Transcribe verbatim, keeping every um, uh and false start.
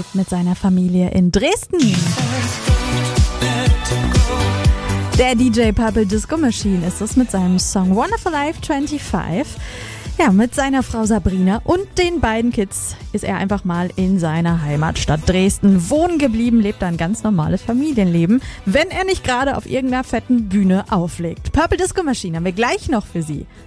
lebt mit seiner Familie in Dresden. Der D J Purple Disco Machine ist es mit seinem Song Wonderful Life fünfundzwanzig. Ja, mit seiner Frau Sabrina und den beiden Kids ist er einfach mal in seiner Heimatstadt Dresden wohnen geblieben, lebt ein ganz normales Familienleben, wenn er nicht gerade auf irgendeiner fetten Bühne auflegt. Purple Disco Machine haben wir gleich noch für Sie.